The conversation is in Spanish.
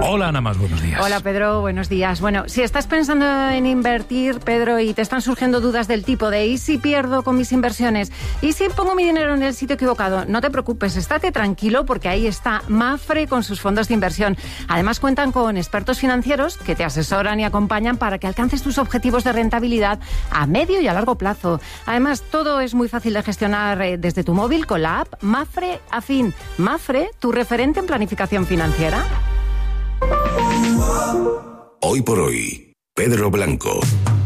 Hola, Ana Mas, buenos días. Hola, Pedro, buenos días. Bueno, si estás pensando en invertir, Pedro, y te están surgiendo dudas del tipo de ¿y si pierdo con mis inversiones? ¿Y si pongo mi dinero en el sitio equivocado? No te preocupes, estate tranquilo porque ahí está Mapfre con sus fondos de inversión. Además, cuentan con expertos financieros que te asesoran y acompañan para que alcances tus objetivos de rentabilidad a medio y a largo plazo. Además, todo es muy fácil de gestionar desde tu móvil con la app Mapfre Afin. Mapfre, tu referente en planificación financiera. Hoy por hoy, Pedro Blanco.